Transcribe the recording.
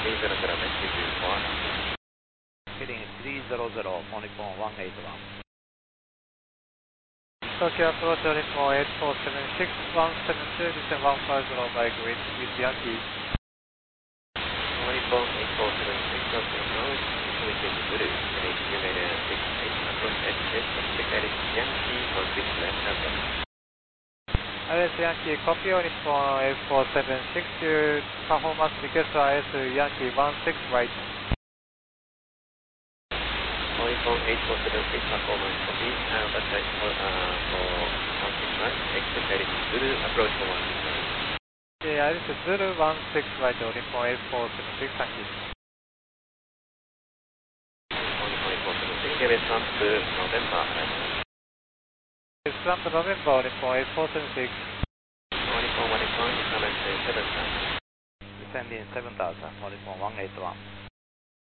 Heading 300, on Nippon 181. Tokyo approach on Nippon 8476, 172, descend 150 by grid with Yankee. Nippon 8476, acknowledge, indicating blue, heading Numerator 68, approach SS, expect direction Yankee for 6 left after. IS Yankee, copy on Nippon 8476 to performance request IS Yankee 16 right. Nippon 8476, performance copy, but for 16 right, expect direction blue, approach for 16 right. Yeah, this is Zulu 16 right on Nippon 8476, thank you. Nippon 8476, give slump to November, right. Slump to November, Nippon 8476. Nippon 181, descend 7000. Descending 7000, on Nippon 181.